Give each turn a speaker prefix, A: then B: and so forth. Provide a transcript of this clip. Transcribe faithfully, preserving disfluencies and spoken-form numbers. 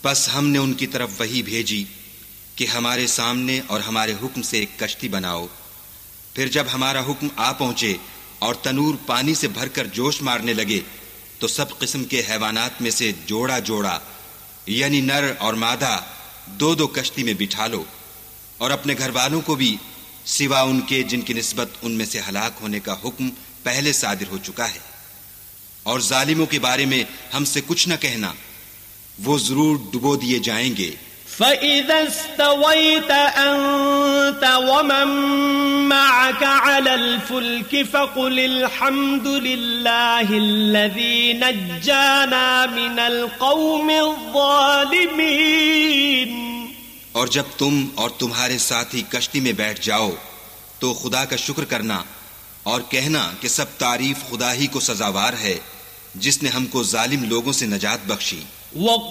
A: بس ہم نے ان کی طرف وحی بھیجی کہ ہمارے سامنے اور ہمارے حکم سے ایک کشتی بناؤ، پھر جب ہمارا حکم آ پہنچے اور تنور پانی سے بھر کر جوش مارنے لگے تو سب قسم کے حیوانات میں سے جوڑا جوڑا یعنی نر اور مادہ دو دو کشتی میں بٹھا لو، اور اپنے گھر والوں کو بھی سوا ان کے جن کی نسبت ان میں سے ہلاک ہونے کا حکم پہلے صادر ہو چکا ہے، اور ظالموں کے بارے میں ہم سے کچھ نہ کہنا، وہ ضرور ڈبو دیے جائیں گے۔
B: فَإِذَا اسْتَوَيْتَ أَنْتَ وَمَن مَّعَكَ عَلَى الْفُلْكِ فَقُلِ الْحَمْدُ لِلَّهِ الَّذِي نَجَّانَا مِنَ الْقَوْمِ الظَّالِمِينَ۔
A: اور جب تم اور تمہارے ساتھی کشتی میں بیٹھ جاؤ تو خدا کا شکر کرنا اور کہنا کہ سب تعریف خدا ہی کو سزاوار ہے جس نے ہم کو ظالم لوگوں سے نجات بخشی۔